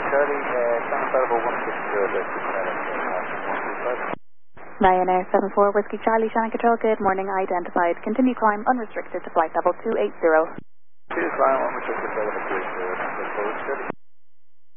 Charlie, Ryanair 74 Whiskey Charlie, Shannon Control, good morning, identified. Continue climb unrestricted to flight level 280. Climb unrestricted to flight level 280.